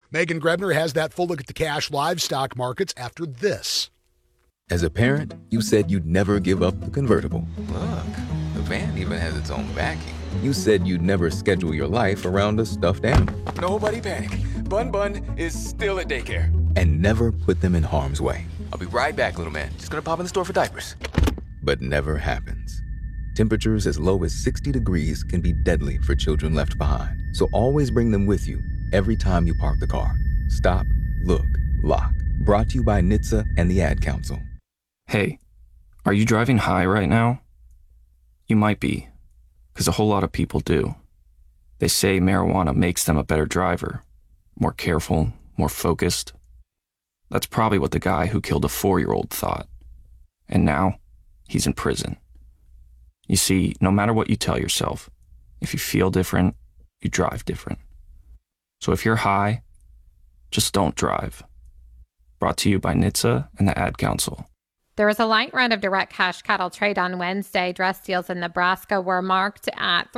Megan Grebner has that full look at the cash livestock markets after this. As a parent, you said you'd never give up the convertible. Look, the van even has its own backing. You said you'd never schedule your life around a stuffed animal. Nobody panic. Bun Bun is still at daycare. And never put them in harm's way. I'll be right back, little man. Just gonna pop in the store for diapers. But never happens. Temperatures as low as 60 degrees can be deadly for children left behind. So always bring them with you every time you park the car. Stop, look, lock. Brought to you by NHTSA and the Ad Council. Hey, are you driving high right now? You might be, because a whole lot of people do. They say marijuana makes them a better driver, more careful, more focused. That's probably what the guy who killed a 4-year-old thought. And now, he's in prison. You see, no matter what you tell yourself, if you feel different, you drive different. So if you're high, just don't drive. Brought to you by NHTSA and the Ad Council. There was a light run of direct cash cattle trade on Wednesday. Dress deals in Nebraska were marked at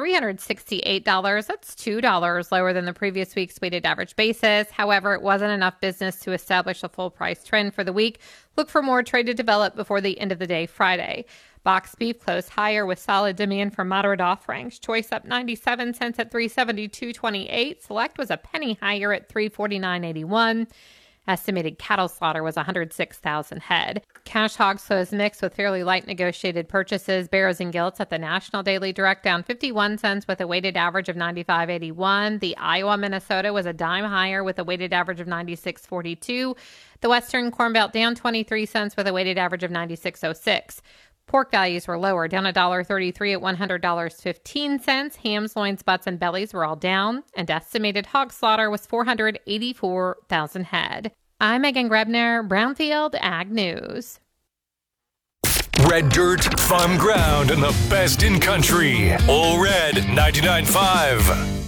$368. That's $2 lower than the previous week's weighted average basis. However, it wasn't enough business to establish a full price trend for the week. Look for more trade to develop before the end of the day Friday. Boxed beef closed higher with solid demand for moderate offerings. Choice up 97 cents at $372.28. Select was a penny higher at $349.81. Estimated cattle slaughter was 106,000 head. Cash hogs closed mixed with fairly light negotiated purchases. Barrows and Gilts at the National Daily Direct down 51 cents with a weighted average of 95.81. The Iowa Minnesota was a dime higher with a weighted average of 96.42. The Western Corn Belt down 23 cents with a weighted average of 96.06. Pork values were lower, down $1.33 at $100.15. Hams, loins, butts, and bellies were all down, and estimated hog slaughter was 484,000 head. I'm Megan Grebner, Brownfield Ag News. Red dirt, farm ground, and the best in country. All Red 99.5.